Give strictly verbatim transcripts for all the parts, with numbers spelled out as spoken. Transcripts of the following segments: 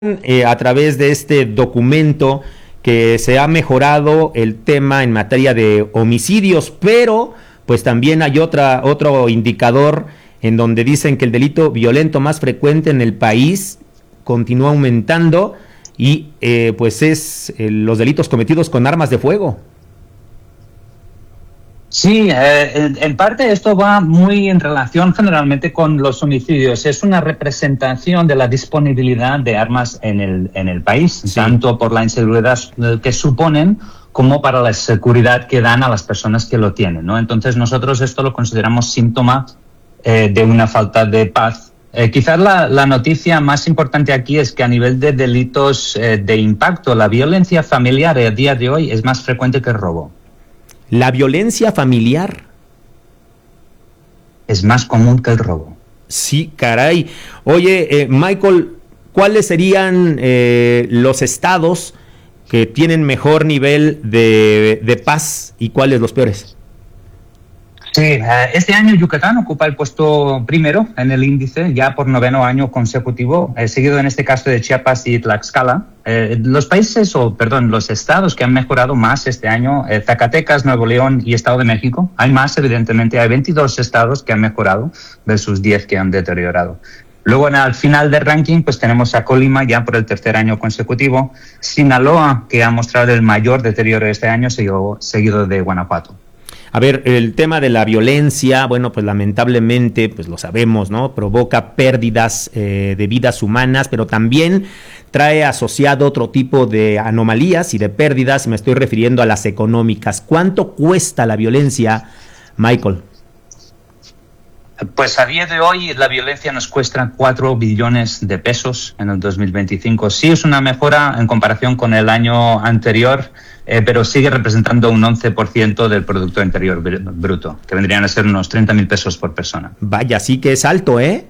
eh, a través de este documento que se ha mejorado el tema en materia de homicidios, pero pues también hay otra otro indicador en donde dicen que el delito violento más frecuente en el país continúa aumentando y eh, pues es eh, los delitos cometidos con armas de fuego. Sí, eh, en, en parte esto va muy en relación generalmente con los homicidios. Es una representación de la disponibilidad de armas en el, en el país, sí, tanto por la inseguridad que suponen como para la seguridad que dan a las personas que lo tienen, ¿no? Entonces nosotros esto lo consideramos síntoma eh, de una falta de paz. Eh, quizás la, la noticia más importante aquí es que a nivel de delitos eh, de impacto, la violencia familiar a día de hoy es más frecuente que el robo. La violencia familiar es más común que el robo. Sí, caray. Oye, eh, Michael, ¿cuáles serían eh, los estados que tienen mejor nivel de, de paz y cuáles los peores? Sí, este año Yucatán ocupa el puesto primero en el índice, ya por noveno año consecutivo, eh, seguido en este caso de Chiapas y Tlaxcala. Eh, los países, o perdón, los estados que han mejorado más este año, eh, Zacatecas, Nuevo León y Estado de México. Hay más, evidentemente, hay veintidós estados que han mejorado versus diez que han deteriorado. Luego, en el final del ranking, pues tenemos a Colima ya por el tercer año consecutivo, Sinaloa, que ha mostrado el mayor deterioro este año, seguido, seguido de Guanajuato. A ver, el tema de la violencia, bueno, pues lamentablemente, pues lo sabemos, ¿no? Provoca pérdidas eh, de vidas humanas, pero también trae asociado otro tipo de anomalías y de pérdidas, y me estoy refiriendo a las económicas. ¿Cuánto cuesta la violencia, Michael? Pues a día de hoy la violencia nos cuesta cuatro billones de pesos en el dos mil veinticinco. Sí es una mejora en comparación con el año anterior, eh, pero sigue representando un once por ciento del Producto Interior Bruto, que vendrían a ser unos treinta mil pesos por persona. Vaya, sí que es alto, ¿eh?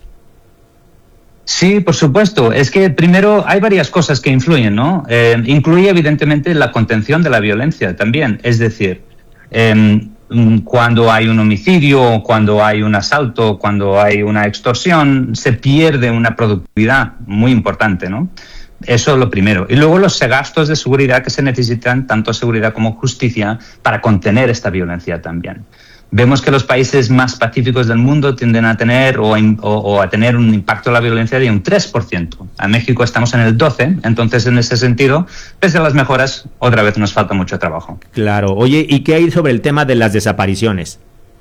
Sí, por supuesto. Es que primero hay varias cosas que influyen, ¿no? Eh, incluye evidentemente la contención de la violencia también. Es decir, eh, cuando hay un homicidio, cuando hay un asalto, cuando hay una extorsión, se pierde una productividad muy importante, ¿no? Eso es lo primero. Y luego los gastos de seguridad que se necesitan, tanto seguridad como justicia, para contener esta violencia también. Vemos que los países más pacíficos del mundo tienden a tener o, o, o a tener un impacto de la violencia de un tres por ciento. A México estamos en el doce por ciento, entonces en ese sentido, pese a las mejoras, otra vez nos falta mucho trabajo. Claro. Oye, ¿y qué hay sobre el tema de las desapariciones?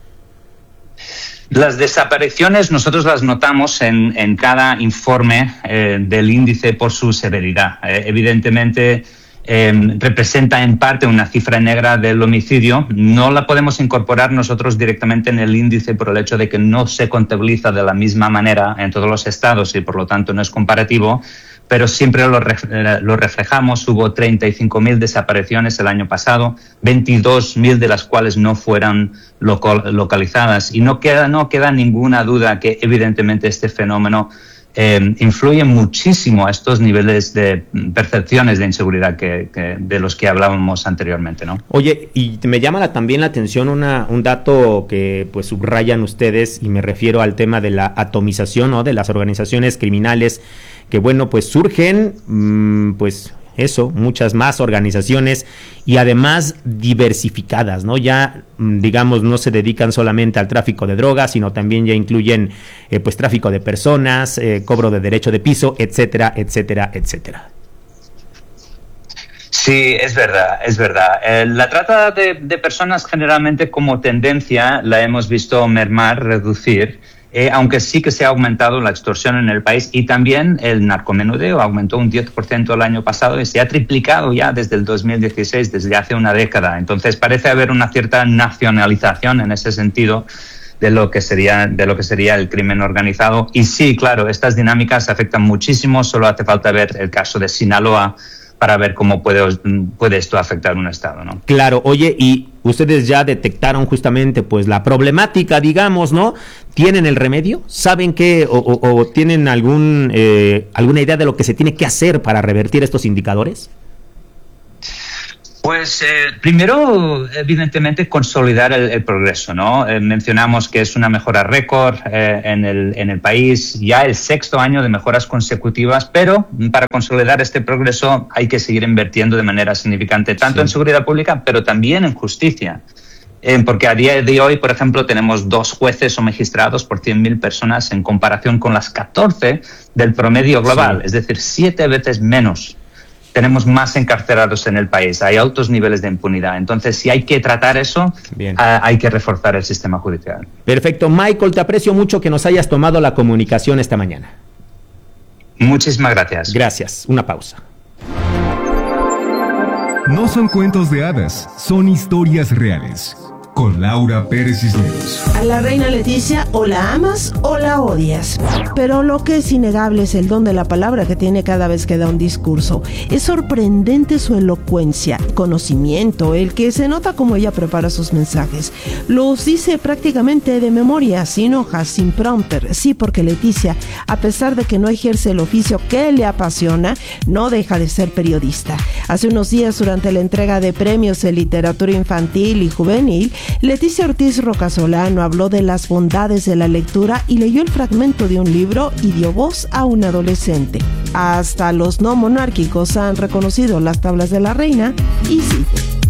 Las desapariciones nosotros las notamos en, en cada informe eh, del índice por su severidad. Eh, evidentemente, Eh, representa en parte una cifra negra del homicidio. No la podemos incorporar nosotros directamente en el índice por el hecho de que no se contabiliza de la misma manera en todos los estados y por lo tanto no es comparativo, pero siempre lo, ref- lo reflejamos. Hubo treinta y cinco mil desapariciones el año pasado, veintidós mil de las cuales no fueran local- localizadas y no queda, no queda ninguna duda que evidentemente este fenómeno Eh, influye muchísimo a estos niveles de percepciones de inseguridad que, que de los que hablábamos anteriormente, ¿no? Oye, y me llama la, también la atención una, un dato que pues subrayan ustedes, y me refiero al tema de la atomización, ¿no?, de las organizaciones criminales, que bueno, pues surgen, mmm, pues eso, muchas más organizaciones y además diversificadas, ¿no? Ya, digamos, no se dedican solamente al tráfico de drogas, sino también ya incluyen, eh, pues, tráfico de personas, eh, cobro de derecho de piso, etcétera, etcétera, etcétera. Sí, es verdad, es verdad. Eh, la trata de, de personas generalmente como tendencia la hemos visto mermar, reducir, Eh, aunque sí que se ha aumentado la extorsión en el país y también el narcomenudeo aumentó un diez por ciento el año pasado y se ha triplicado ya desde el dos mil dieciséis, desde hace una década. Entonces parece haber una cierta nacionalización en ese sentido de lo que sería, de lo que sería el crimen organizado. Y sí, claro, estas dinámicas afectan muchísimo. Solo hace falta ver el caso de Sinaloa para ver cómo puede, puede esto afectar un estado, ¿no? Claro. Oye, y ustedes ya detectaron justamente pues la problemática, digamos, ¿no? ¿Tienen el remedio? ¿Saben qué o, o, o tienen algún eh, alguna idea de lo que se tiene que hacer para revertir estos indicadores? Pues eh, primero, evidentemente, consolidar el, el progreso, ¿no? Eh, mencionamos que es una mejora récord eh, en, el, en el país, ya el sexto año de mejoras consecutivas, pero para consolidar este progreso hay que seguir invirtiendo de manera significante, tanto sí. en seguridad pública, pero también en justicia. Eh, porque a día de hoy, por ejemplo, tenemos dos jueces o magistrados por cien mil personas en comparación con las catorce del promedio global, sí. es decir, siete veces menos. Tenemos más encarcelados en el país, hay altos niveles de impunidad. Entonces, si hay que tratar eso, uh, hay que reforzar el sistema judicial. Perfecto. Michael, te aprecio mucho que nos hayas tomado la comunicación esta mañana. Muchísimas gracias. Gracias. Una pausa. No son cuentos de hadas, son historias reales. Con Laura Pérez Cisneros. A la reina Leticia o la amas o la odias. Pero lo que es innegable es el don de la palabra que tiene cada vez que da un discurso. Es sorprendente su elocuencia, conocimiento, el que se nota como ella prepara sus mensajes. Los dice prácticamente de memoria, sin hojas, sin prompter. Sí, porque Leticia, a pesar de que no ejerce el oficio que le apasiona, no deja de ser periodista. Hace unos días, durante la entrega de premios en literatura infantil y juvenil, Leticia Ortiz Rocasolano habló de las bondades de la lectura y leyó el fragmento de un libro y dio voz a un adolescente. Hasta los no monárquicos han reconocido las tablas de la reina y sí.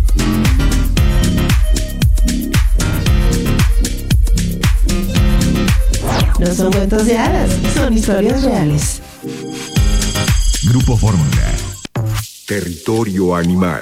No son cuentos de hadas, son historias reales. Grupo Fórmula. Territorio Animal.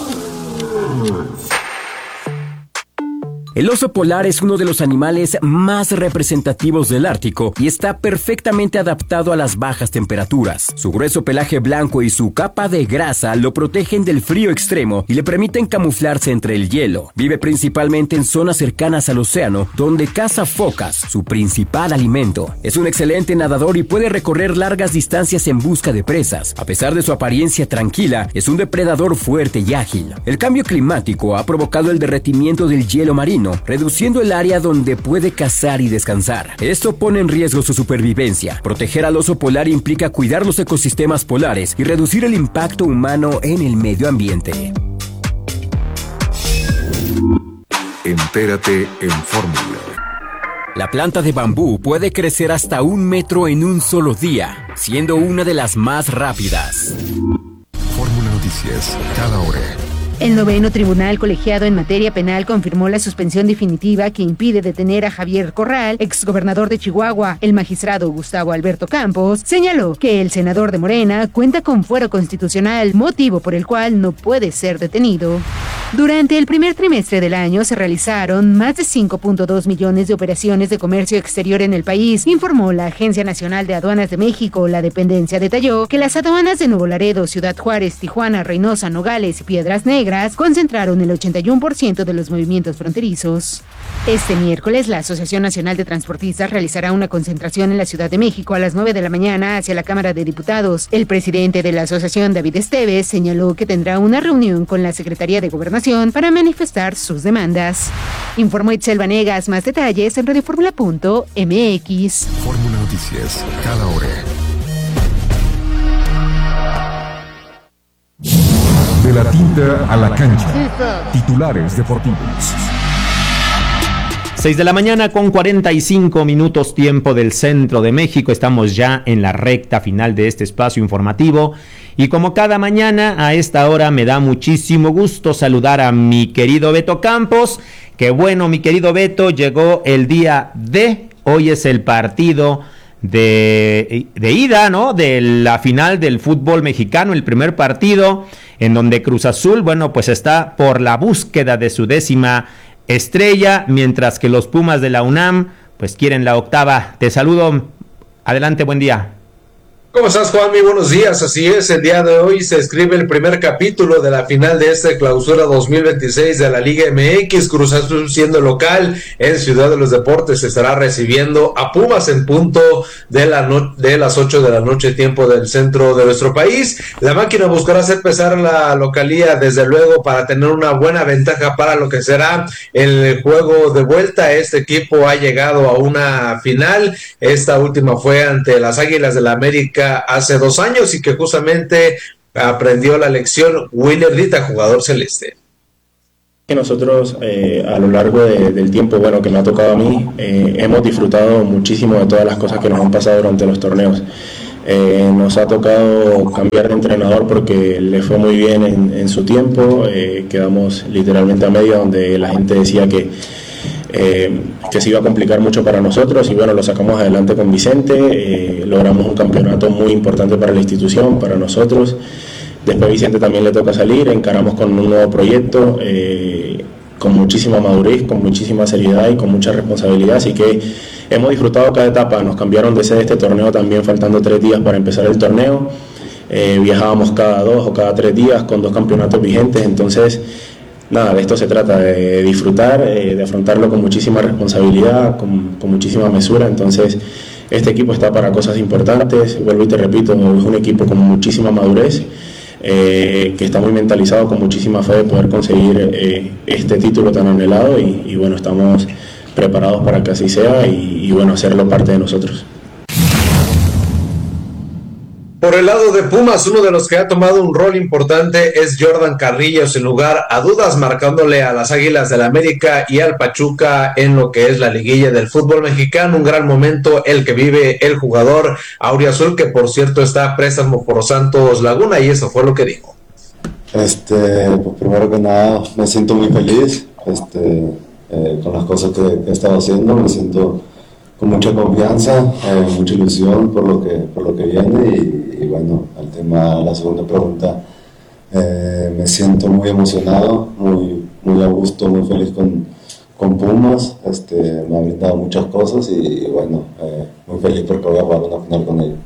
El oso polar es uno de los animales más representativos del Ártico y está perfectamente adaptado a las bajas temperaturas. Su grueso pelaje blanco y su capa de grasa lo protegen del frío extremo y le permiten camuflarse entre el hielo. Vive principalmente en zonas cercanas al océano, donde caza focas, su principal alimento. Es un excelente nadador y puede recorrer largas distancias en busca de presas. A pesar de su apariencia tranquila, es un depredador fuerte y ágil. El cambio climático ha provocado el derretimiento del hielo marino, reduciendo el área donde puede cazar y descansar. Esto pone en riesgo su supervivencia. Proteger al oso polar implica cuidar los ecosistemas polares y reducir el impacto humano en el medio ambiente. Entérate en Fórmula. La planta de bambú puede crecer hasta un metro en un solo día, siendo una de las más rápidas. Fórmula Noticias, cada hora. El noveno tribunal colegiado en materia penal confirmó la suspensión definitiva que impide detener a Javier Corral, exgobernador de Chihuahua. El magistrado Gustavo Alberto Campos señaló que el senador de Morena cuenta con fuero constitucional, motivo por el cual no puede ser detenido. Durante el primer trimestre del año se realizaron más de cinco punto dos millones de operaciones de comercio exterior en el país, informó la Agencia Nacional de Aduanas de México. La dependencia detalló que las aduanas de Nuevo Laredo, Ciudad Juárez, Tijuana, Reynosa, Nogales y Piedras Negras concentraron el ochenta y uno por ciento de los movimientos fronterizos. Este miércoles, la Asociación Nacional de Transportistas realizará una concentración en la Ciudad de México a las nueve de la mañana hacia la Cámara de Diputados. El presidente de la asociación, David Esteves, señaló que tendrá una reunión con la Secretaría de Gobernación para manifestar sus demandas. Informó Itzel Vanegas. Más detalles en radioformula punto m x. Fórmula Noticias, cada hora. De la tinta a la cancha. Titulares deportivos. seis de la mañana con cuarenta y cinco minutos tiempo del centro de México. Estamos ya en la recta final de este espacio informativo. Y como cada mañana a esta hora me da muchísimo gusto saludar a mi querido Beto Campos. Que bueno, mi querido Beto, llegó el día de... Hoy es el partido de, de ida, ¿no? De la final del fútbol mexicano, el primer partido en donde Cruz Azul, bueno, pues está por la búsqueda de su décima estrella, mientras que los Pumas de la UNAM, pues quieren la octava. Te saludo, adelante, buen día. ¿Cómo estás, Juan? Muy buenos días. Así es, el día de hoy se escribe el primer capítulo de la final de esta clausura dos mil veintiséis de la Liga M X. Cruz Azul, siendo local en Ciudad de los Deportes, estará recibiendo a Pumas en punto de, la no- de las ocho de la noche, tiempo del centro de nuestro país. La máquina buscará hacer pesar la localía, desde luego, para tener una buena ventaja para lo que será el juego de vuelta. Este equipo ha llegado a una final. Esta última fue ante las Águilas del la América hace dos años y que justamente aprendió la lección Willer Dita, jugador celeste. Que nosotros eh, a lo largo de, del tiempo, bueno, que me ha tocado a mí, eh, hemos disfrutado muchísimo de todas las cosas que nos han pasado durante los torneos. Eh, nos ha tocado cambiar de entrenador porque le fue muy bien en, en su tiempo, eh, quedamos literalmente a media donde la gente decía que, eh, que se iba a complicar mucho para nosotros y bueno, lo sacamos adelante con Vicente, eh, logramos un campeonato muy importante para la institución, para nosotros. Después Vicente también le toca salir, encaramos con un nuevo proyecto, eh, con muchísima madurez, con muchísima seriedad y con mucha responsabilidad, así que hemos disfrutado cada etapa. Nos cambiaron de sede este torneo también faltando tres días para empezar el torneo, eh, viajábamos cada dos o cada tres días con dos campeonatos vigentes, entonces nada, de esto se trata, de disfrutar, eh, de afrontarlo con muchísima responsabilidad, con, con muchísima mesura, entonces este equipo está para cosas importantes, vuelvo y te repito, es un equipo con muchísima madurez, Eh, que está muy mentalizado, con muchísima fe de poder conseguir eh, este título tan anhelado y, y bueno, estamos preparados para que así sea y, y bueno, hacerlo parte de nosotros. Por el lado de Pumas, uno de los que ha tomado un rol importante es Jordan Carrillo, sin lugar a dudas, marcándole a las Águilas del América y al Pachuca en lo que es la liguilla del fútbol mexicano. Un gran momento el que vive el jugador auriazul, que por cierto está a préstamo por Santos Laguna, y eso fue lo que dijo. Este, pues primero que nada me siento muy feliz este, eh, con las cosas que, que he estado haciendo, me siento con mucha confianza, eh, mucha ilusión por lo que, por lo que viene y, y bueno, al tema, la segunda pregunta, eh, me siento muy emocionado, muy, muy a gusto, muy feliz con, con Pumas, este, me ha brindado muchas cosas y, y bueno, eh, muy feliz porque voy a jugar una final con ellos.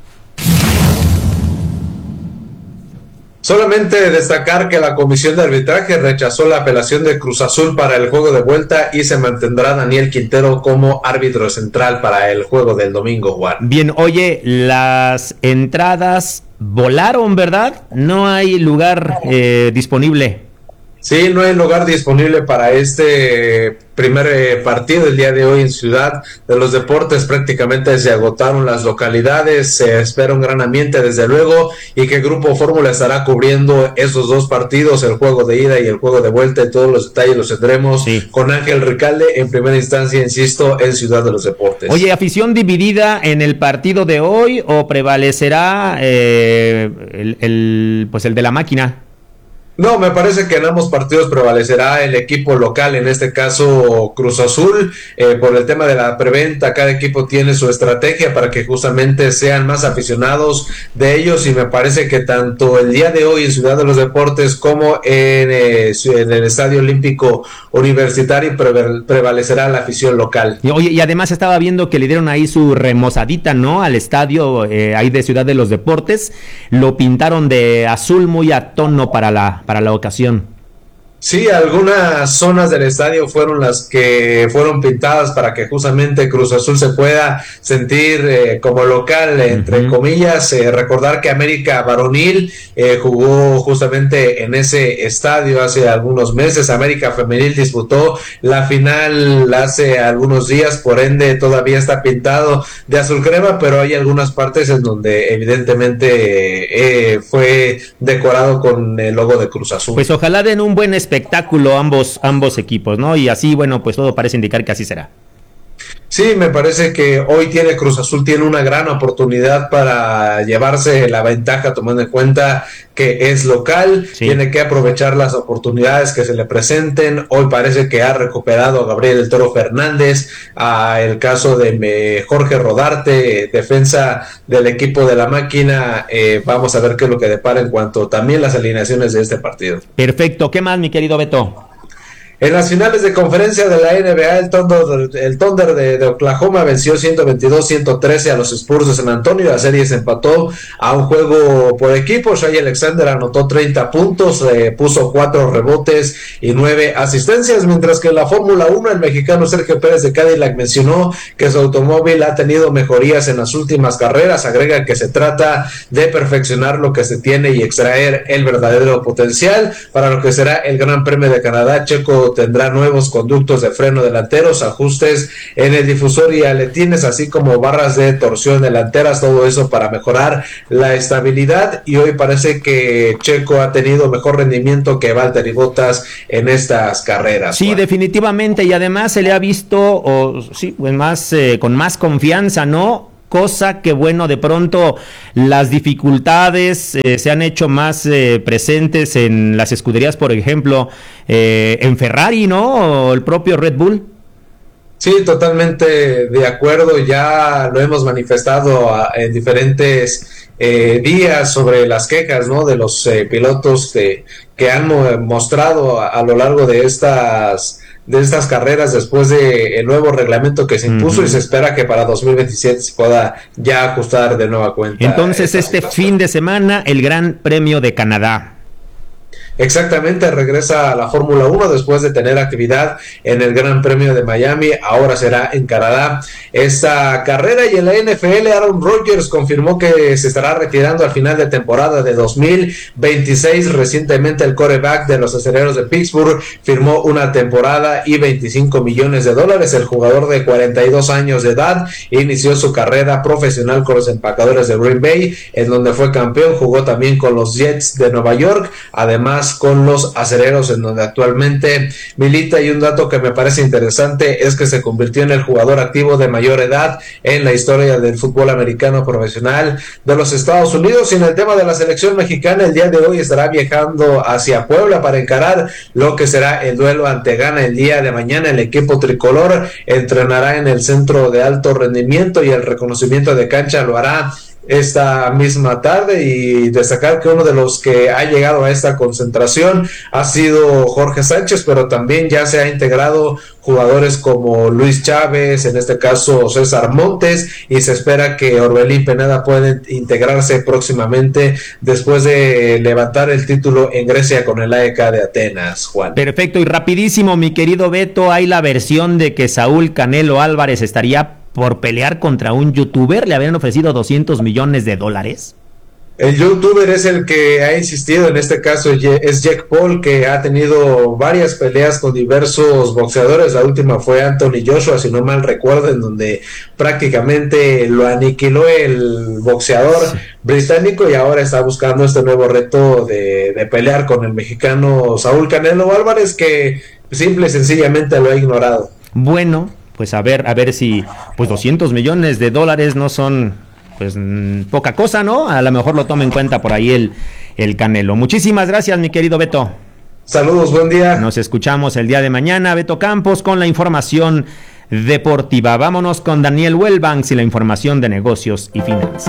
Solamente destacar que la comisión de arbitraje rechazó la apelación de Cruz Azul para el juego de vuelta y se mantendrá Daniel Quintero como árbitro central para el juego del domingo, Juan. Bien, oye, las entradas volaron, ¿verdad? No hay lugar eh, disponible. Sí, no hay lugar disponible para este primer eh, partido del día de hoy en Ciudad de los Deportes. Prácticamente se agotaron las localidades, se espera un gran ambiente desde luego y que Grupo Fórmula estará cubriendo esos dos partidos, el juego de ida y el juego de vuelta, y todos los detalles los tendremos sí. con Ángel Ricalde en primera instancia, insisto, en Ciudad de los Deportes. Oye, ¿afición dividida en el partido de hoy o prevalecerá eh, el, el, pues el de la máquina? No, me parece que en ambos partidos prevalecerá el equipo local, en este caso Cruz Azul, eh, por el tema de la preventa. Cada equipo tiene su estrategia para que justamente sean más aficionados de ellos, y me parece que tanto el día de hoy en Ciudad de los Deportes como en, eh, en el Estadio Olímpico Universitario pre- prevalecerá la afición local. Y, oye, y además estaba viendo que le dieron ahí su remozadita, ¿no? Al estadio eh, ahí de Ciudad de los Deportes, lo pintaron de azul muy a tono para la para la ocasión. Sí, algunas zonas del estadio fueron las que fueron pintadas para que justamente Cruz Azul se pueda sentir eh, como local, entre uh-huh. comillas. Eh, recordar que América Varonil eh, jugó justamente en ese estadio hace algunos meses. América Femenil disputó la final hace algunos días, por ende todavía está pintado de azul crema, pero hay algunas partes en donde evidentemente eh, fue decorado con el logo de Cruz Azul. Pues ojalá den un buen espectáculo espectáculo ambos ambos equipos, ¿no? Y así, bueno, pues todo parece indicar que así será. Sí, me parece que hoy tiene Cruz Azul tiene una gran oportunidad para llevarse la ventaja, tomando en cuenta que es local, sí. tiene que aprovechar las oportunidades que se le presenten. Hoy parece que ha recuperado a Gabriel El Toro Fernández, a el caso de me, Jorge Rodarte, defensa del equipo de la máquina. Eh, vamos a ver qué es lo que depara en cuanto también las alineaciones de este partido. Perfecto, ¿qué más, mi querido Beto? En las finales de conferencia de la N B A, el Thunder, el Thunder de, de Oklahoma venció ciento veintidós a ciento trece a los Spurs de San Antonio. La serie se empató a un juego por equipo. Shai Alexander anotó treinta puntos, eh, puso cuatro rebotes y nueve asistencias, mientras que en la Fórmula uno el mexicano Sergio Pérez de Cadillac mencionó que su automóvil ha tenido mejorías en las últimas carreras. Agrega que se trata de perfeccionar lo que se tiene y extraer el verdadero potencial para lo que será el Gran Premio de Canadá. Checo auto tendrá nuevos conductos de freno delanteros, ajustes en el difusor y aletines, así como barras de torsión delanteras, todo eso para mejorar la estabilidad. Y hoy parece que Checo ha tenido mejor rendimiento que Valtteri Bottas en estas carreras. Sí, Juan. Definitivamente, y además se le ha visto o, sí, pues más, eh, con más confianza, ¿no? Cosa que, bueno, de pronto las dificultades eh, se han hecho más eh, presentes en las escuderías, por ejemplo, eh, en Ferrari, ¿no? O el propio Red Bull. Sí, totalmente de acuerdo, ya lo hemos manifestado a, en diferentes eh, días sobre las quejas, ¿no? De los eh, pilotos de, que han mo- mostrado a, a lo largo de estas de estas carreras después de el nuevo reglamento que se impuso, uh-huh. y se espera que para dos mil veintisiete se pueda ya ajustar de nueva cuenta. Entonces este situación. Fin de semana el Gran Premio de Canadá. Exactamente, regresa a la Fórmula uno después de tener actividad en el Gran Premio de Miami, ahora será en Canadá esta carrera. Y en la N F L, Aaron Rodgers confirmó que se estará retirando al final de temporada de dos mil veintiséis. Recientemente el quarterback de los Acereros de Pittsburgh firmó una temporada y veinticinco millones de dólares. El jugador de cuarenta y dos años de edad inició su carrera profesional con los Empacadores de Green Bay, en donde fue campeón. Jugó también con los Jets de Nueva York, además con los Acereros, en donde actualmente milita. Y un dato que me parece interesante es que se convirtió en el jugador activo de mayor edad en la historia del fútbol americano profesional de los Estados Unidos. Y en el tema de la selección mexicana, el día de hoy estará viajando hacia Puebla para encarar lo que será el duelo ante Ghana el día de mañana. El equipo tricolor entrenará en el centro de alto rendimiento y el reconocimiento de cancha lo hará esta misma tarde. Y destacar que uno de los que ha llegado a esta concentración ha sido Jorge Sánchez, pero también ya se ha integrado jugadores como Luis Chávez, en este caso César Montes, y se espera que Orbelín Pineda pueda integrarse próximamente después de levantar el título en Grecia con el A E K de Atenas, Juan. Perfecto, y rapidísimo, mi querido Beto, hay la versión de que Saúl Canelo Álvarez estaría por pelear contra un youtuber, le habían ofrecido doscientos millones de dólares. El youtuber es el que ha insistido, en este caso es Jake Paul, que ha tenido varias peleas con diversos boxeadores. La última fue Anthony Joshua, si no mal recuerdo, en donde prácticamente lo aniquiló el boxeador sí. británico, y ahora está buscando este nuevo reto de, de pelear con el mexicano Saúl Canelo Álvarez, que simple y sencillamente lo ha ignorado. Bueno, pues a ver, a ver si pues doscientos millones de dólares no son pues mmm, poca cosa, ¿no? A lo mejor lo toma en cuenta por ahí el, el Canelo. Muchísimas gracias, mi querido Beto. Saludos, buen día. Nos escuchamos el día de mañana, Beto Campos, con la información deportiva. Vámonos con Daniel Wellbanks y la información de negocios y finanzas.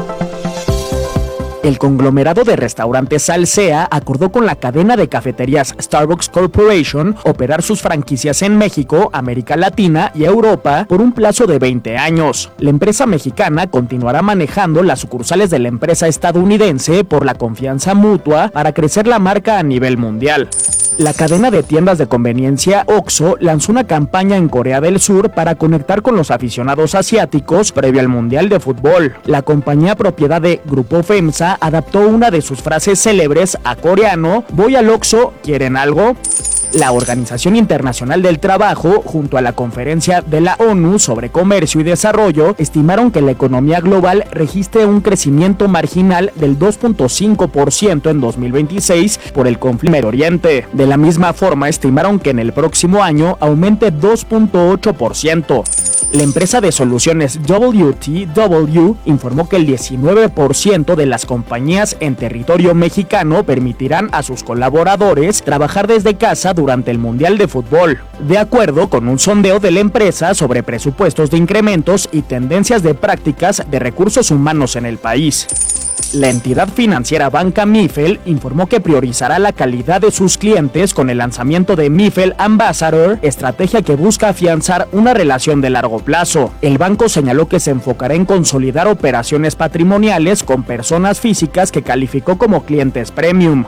El conglomerado de restaurantes Salsea acordó con la cadena de cafeterías Starbucks Corporation operar sus franquicias en México, América Latina y Europa por un plazo de veinte años. La empresa mexicana continuará manejando las sucursales de la empresa estadounidense por la confianza mutua para crecer la marca a nivel mundial. La cadena de tiendas de conveniencia Oxxo lanzó una campaña en Corea del Sur para conectar con los aficionados asiáticos previo al Mundial de Fútbol. La compañía propiedad de Grupo FEMSA adaptó una de sus frases célebres a coreano: "Voy al Oxxo, ¿quieren algo?". La Organización Internacional del Trabajo, junto a la Conferencia de la ONU sobre Comercio y Desarrollo, estimaron que la economía global registre un crecimiento marginal del dos punto cinco por ciento en dos mil veintiséis por el conflicto en Medio Oriente. De la misma forma, estimaron que en el próximo año aumente dos punto ocho por ciento. La empresa de soluciones W T W informó que el diecinueve por ciento de las compañías en territorio mexicano permitirán a sus colaboradores trabajar desde casa durante el Mundial de Fútbol, de acuerdo con un sondeo de la empresa sobre presupuestos de incrementos y tendencias de prácticas de recursos humanos en el país. La entidad financiera Banca Mifel informó que priorizará la calidad de sus clientes con el lanzamiento de Mifel Ambassador, estrategia que busca afianzar una relación de largo plazo. El banco señaló que se enfocará en consolidar operaciones patrimoniales con personas físicas que calificó como clientes premium.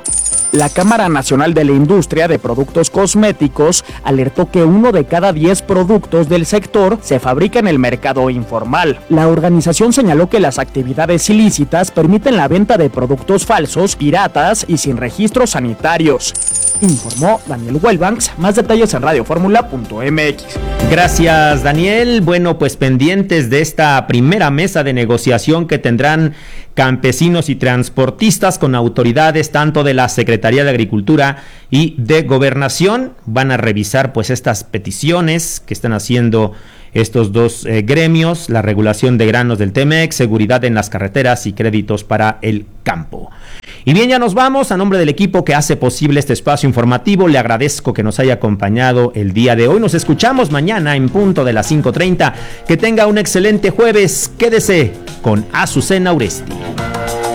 La Cámara Nacional de la Industria de Productos Cosméticos alertó que uno de cada diez productos del sector se fabrica en el mercado informal. La organización señaló que las actividades ilícitas permiten la venta de productos falsos, piratas y sin registros sanitarios. Informó Daniel Wellbanks. Más detalles en radioformula punto m x. Gracias, Daniel. Bueno, pues pendientes de esta primera mesa de negociación que tendrán campesinos y transportistas con autoridades tanto de la Secretaría de Agricultura y de Gobernación. Van a revisar pues estas peticiones que están haciendo estos dos eh, gremios, la regulación de granos del T-MEX, seguridad en las carreteras y créditos para el campo. Y bien, ya nos vamos. A nombre del equipo que hace posible este espacio informativo, le agradezco que nos haya acompañado el día de hoy. Nos escuchamos mañana en punto de las cinco treinta. Que tenga un excelente jueves. Quédese con Azucena Uresti.